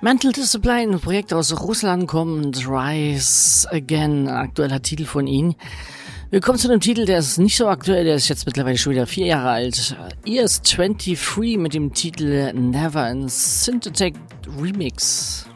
Mental Discipline, ein Projekt aus Russland kommt, Rise Again, aktueller Titel von ihnen. Wir kommen zu einem Titel, der ist nicht so aktuell, der ist jetzt mittlerweile schon wieder 4 Jahre alt. ES23 mit dem Titel Never, ein Synthetic Remix.